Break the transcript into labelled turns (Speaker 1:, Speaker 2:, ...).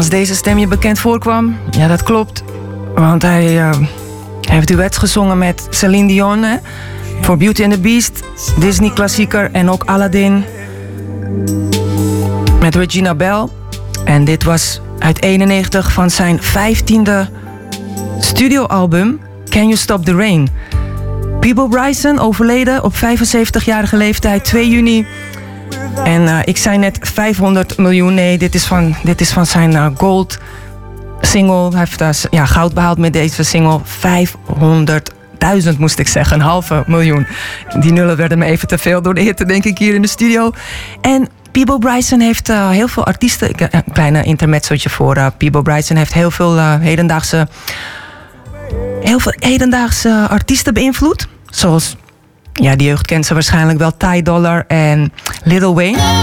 Speaker 1: Als deze stem je bekend voorkwam, ja, dat klopt. Want hij heeft duets gezongen met Celine Dion, hè? Voor Beauty and the Beast, Disney-klassieker en ook Aladdin. Met Regina Bell. En dit was uit 91 van zijn 15e studioalbum Can You Stop the Rain. Peabo Bryson overleden op 75-jarige leeftijd, 2 juni. En ik zei net 500 miljoen. Nee, dit is van zijn gold single. Hij heeft goud behaald met deze single. 500.000 moest ik zeggen, $500.000. Die nullen werden me even te veel door de hitte, denk ik, hier in de studio. En Peabo Bryson heeft heel veel artiesten... Een kleine intermezzootje voor Peabo Bryson heeft heel veel hedendaagse artiesten beïnvloed. Zoals, ja, de jeugd kent ze waarschijnlijk wel, Ty Dolla en Lil Wayne.